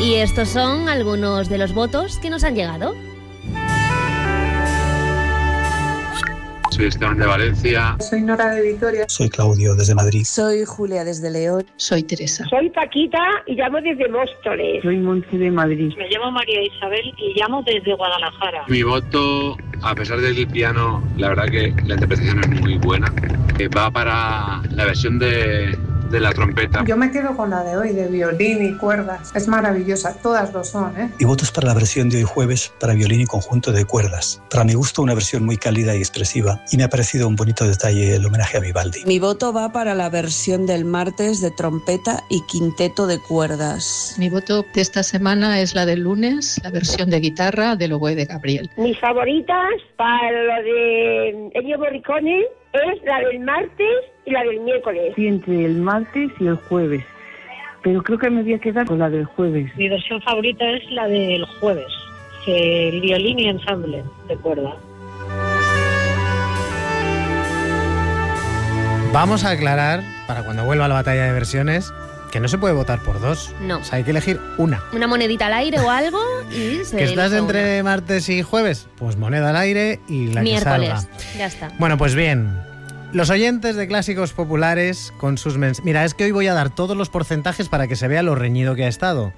Y estos son algunos de los votos que nos han llegado. Soy Esteban de Valencia. Soy Nora de Vitoria. Soy Claudio desde Madrid. Soy Julia desde León. Soy Teresa. Soy Paquita y llamo desde Móstoles. Soy Monse de Madrid. Me llamo María Isabel y llamo desde Guadalajara. Mi voto, a pesar del piano, la verdad que la interpretación es muy buena. Va para la versión de la trompeta. Yo me quedo con la de hoy, de violín y cuerdas. Es maravillosa, todas lo son, ¿eh? Mi voto es para la versión de hoy jueves, para violín y conjunto de cuerdas. Para mi gusto, una versión muy cálida y expresiva, y me ha parecido un bonito detalle el homenaje a Vivaldi. Mi voto va para la versión del martes de trompeta y quinteto de cuerdas. Mi voto de esta semana es la del lunes, la versión de guitarra del oboe de Gabriel. Mis favoritas para lo de Ennio Morricone es la del martes y la del miércoles. Sí, entre el martes y el jueves. Pero creo que me voy a quedar con la del jueves. Mi versión favorita es la del jueves, el violín y ensamble de cuerda. Vamos a aclarar, para cuando vuelva la batalla de versiones, que no se puede votar por dos. No. O sea, hay que elegir una. Una monedita al aire o algo y se ¿Que estás elige entre una. martes y jueves? Pues moneda al aire y la Miércoles. que salga. Ya está. Bueno, pues bien. Los oyentes de Clásicos Populares con sus mensajes... Mira, es que hoy voy a dar todos los porcentajes para que se vea lo reñido que ha estado.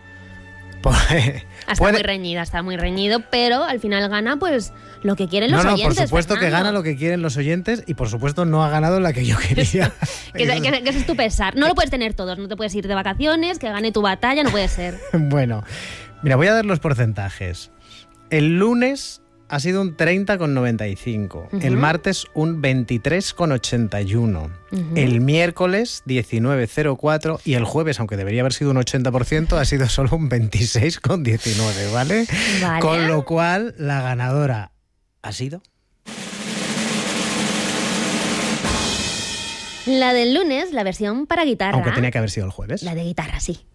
Está muy reñido, pero al final gana pues lo que quieren los oyentes. Por supuesto Fernando. que gana lo que quieren los oyentes y por supuesto no ha ganado la que yo quería. que ese es tu pesar. No lo puedes tener todos, no te puedes ir de vacaciones, que gane tu batalla, no puede ser. Bueno, mira, voy a dar los porcentajes. El lunes ha sido un 30,95. El martes un 23,81. El miércoles 19,04. Y el jueves, aunque debería haber sido un 80%, ha sido solo un 26,19, ¿vale? Vale. Con lo cual, la ganadora ha sido... La del lunes, la versión para guitarra. Aunque tenía que haber sido el jueves. La de guitarra, sí.